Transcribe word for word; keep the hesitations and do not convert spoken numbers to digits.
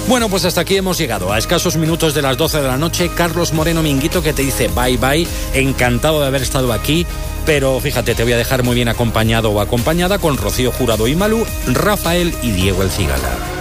Bueno, pues hasta aquí hemos llegado. A escasos minutos de las doce de la noche, Carlos Moreno Minguito, que te dice bye bye, encantado de haber estado aquí, pero fíjate, te voy a dejar muy bien acompañado o acompañada con Rocío Jurado y Malú, Rafael y Diego El Cigala.